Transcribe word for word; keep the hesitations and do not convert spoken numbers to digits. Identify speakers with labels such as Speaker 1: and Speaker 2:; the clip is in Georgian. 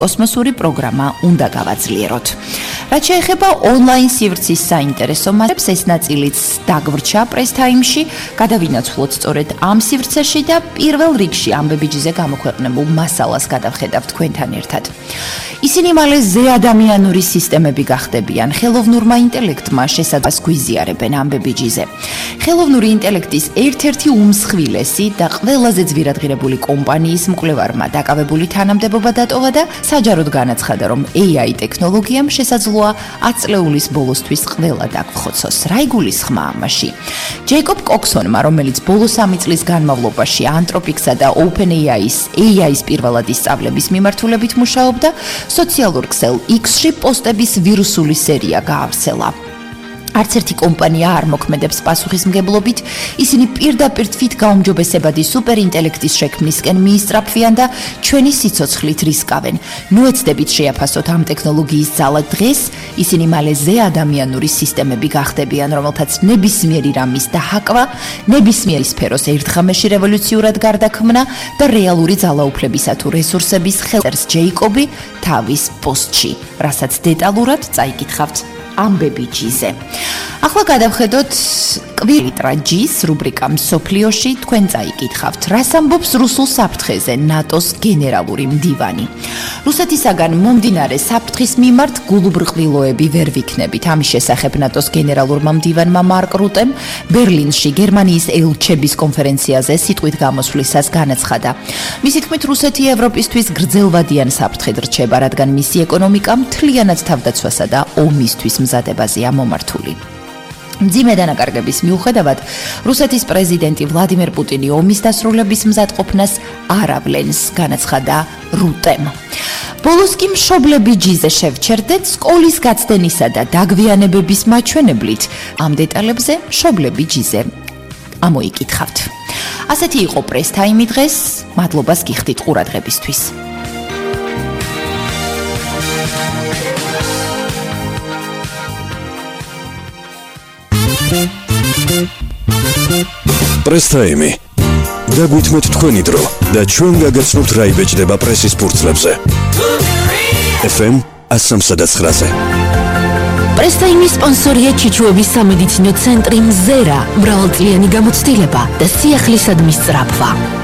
Speaker 1: კოსმოსური პროგრამა უნდა გავაძლიეროთ. რაც შეეხება ონლაინ სივრცის საინტერესო მასებს, ეს ნაწილიც დაგვრჩა პრეს-თაიმში, გადავინაცვლოთ სწორედ ამ სივრცეში და პირველ რიგში ამბებიჯიზე გამოქვეყნებულ მასალას გადავხედავთ თქვენთან ერთად. ისინი მალე ზეადამიანური სისტემები გახდებიან, ხელოვნურმა ინტელექტმა შესაძლოა გვიზიარებენ ამბებიჯიზე. ხელოვნური ინტელექტის ერთ-ერთი უმსხვილესი და ყველაზე ძვირადღირებული კომპანიის მკვლევარმა დაკავებული თანამდებობა დატოვა და საჯაროდ განაცხადა, რომ ეი აი ტექნოლოგიამ შესაძლოა ათ წლეულის ბოლოსთვის ყველა დაგხოცოს. რა იგულისხმა ამაში? ჯეიკობ კოქსონმა, რომელიც ბოლო სამი წლის განმავლობაში ანთროპიქსა და OpenAI-ის ეი აის პირველად ისწავლების მიმართულებით მუშაობდა, სოციალურ ქსელ X-ში პოსტების ვირუსული სერია გაავრცელა. არც ერთი კომპანია არ მოქმედებს პასუხისმგებლობით, ისინი პირდაპირ თვით გაუმჯობესებადი სუპერინტელექტის შექმნისკენ მიისწრაფვიან და ჩვენი სიცოცხლით რისკავენ. ნუ ეცდებით შეაფასოთ ამ ტექნოლოგიის ძალა დღეს, ისინი მალე ზეადამიანური სისტემები გახდებიან, რომელთაც ნებისმიერი რამის დაჰაკვა, ნებისმიერი სფეროს ერთხამაში რევოლუციურად გარდაქმნა და რეალური ძალაუფლებისა თუ რესურსების ხელწერს ჯეიკობი თავის პოსტში, რასაც დეტალურად წაიკითხავთ ამბებიჯიზე. ახლა გადავხედოთ კვირიტრაჯის რუბრიკა მსოფლიოში, თქვენ წაიკითხავთ, რას ამბობს რუსულ საფრთხეზე ნატოს გენერალური მდივანი. რუსეთისაგან მომდინარე საფრთხის მიმართ გულუბრყვილოები ვერ ვიქნებით. ამის შესახებ ნატოს გენერალურმა მდივანმა მარკ რუტემ ბერლინში გერმანიის ელჩების კონფერენციაზე სიტყვით გამოსვლისას განაცხადა. მისი თქმით, რუსეთი ევროპისთვის გრძელვადიან საფრთხედ რჩება, რადგან მისი ეკონომიკა მთლიანად თავდაცვასა და ომისთვის მზადებაზეა მომართული. მძიმე დანაკარგების მიუხედავად, რუსეთის პრეზიდენტი ვლადიმერ პუტინი ომის დასრულების მზადყოფნას არ ავლენს, განაცხადა რუტემ. ბოლოს კი მშობლებიჯიზე შევჩერდეთ სკოლის გაცდენისა და დაგვიანებების მაჩვენებლით. ამ დეტალებზე მშობლებიჯიზე ამოიკითხავთ. ასეთი იყო პრეს-თაიმი დღეს, მადლობას გიხდით ყურადღებისთვის.
Speaker 2: პრეს-თაიმი. დაგვითმეთ თქვენი დრო და ჩვენ გაგაცნობთ რა იბეჭდება პრესის ფურცლებზე. ეფ ემ one oh nine-ზე.
Speaker 3: პრეს-თაიმის სპონსორია ჩიჩუების სამედიცინო ცენტრი მზერა, მრავალწლიანი გამოცდილება და სიახლისადმი სწრაფვა.